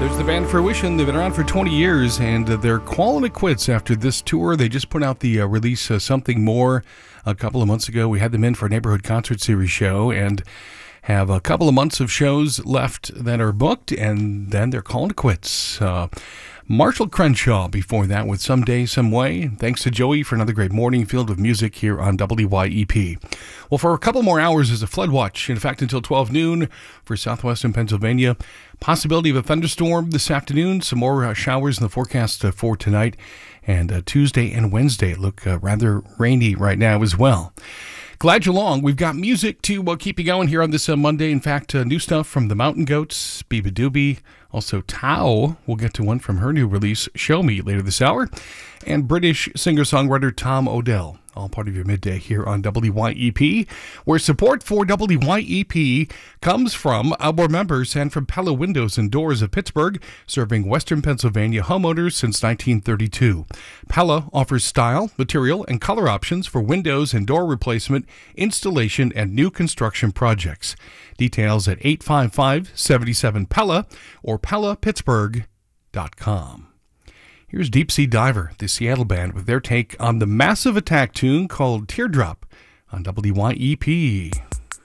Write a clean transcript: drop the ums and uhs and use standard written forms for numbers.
There's the band Fruition. They've been around for 20 years, and they're calling it quits after this tour. They just put out the release Something More a couple of months ago. We had them in for a Neighborhood Concert Series show and have a couple of months of shows left that are booked, and then they're calling it quits. Marshall Crenshaw before that with Someday, Some Way. Thanks to Joey for another great morning filled with music here on WYEP. Well, for a couple more hours is a flood watch. In fact, until 12 noon for southwestern Pennsylvania. Possibility of a thunderstorm this afternoon. Some more showers in the forecast for tonight. And Tuesday and Wednesday look rather rainy right now as well. Glad you're along. We've got music to keep you going here on this Monday. In fact, new stuff from the Mountain Goats, Biba Doobie, also Tao. We'll get to one from her new release, Show Me, later this hour. And British singer-songwriter Tom Odell. All part of your midday here on WYEP, where support for WYEP comes from our members and from Pella Windows and Doors of Pittsburgh, serving Western Pennsylvania homeowners since 1932. Pella offers style, material, and color options for windows and door replacement, installation, and new construction projects. Details at 855-77-PELLA or PellaPittsburgh.com. Here's Deep Sea Diver, the Seattle band, with their take on the Massive Attack tune called Teardrop on WYEP.